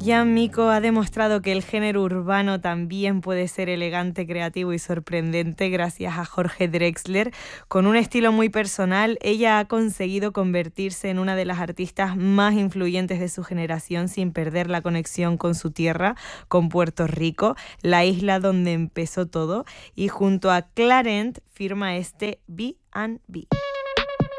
Jan Miko ha demostrado que el género urbano también puede ser elegante, creativo y sorprendente gracias a Jorge Drexler. Con un estilo muy personal, ella ha conseguido convertirse en una de las artistas más influyentes de su generación sin perder la conexión con su tierra, con Puerto Rico, la isla donde empezó todo, y junto a Clarent firma este B&B.